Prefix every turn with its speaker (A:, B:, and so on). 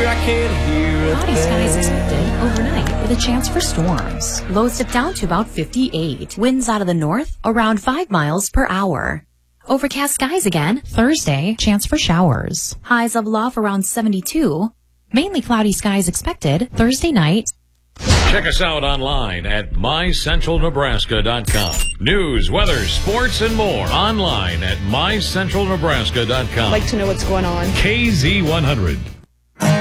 A: I can't hear a
B: Cloudy skies expected overnight with a chance for storms. Lows dip down to about 58. Winds out of the north around 5 miles per hour. Overcast skies again. Thursday, chance for showers. Highs level off around 72. Mainly cloudy skies expected Thursday night.
C: Check us out online at mycentralnebraska.com. News, weather, sports, and more online at mycentralnebraska.com.
D: Like to know what's going on.
C: KZ100.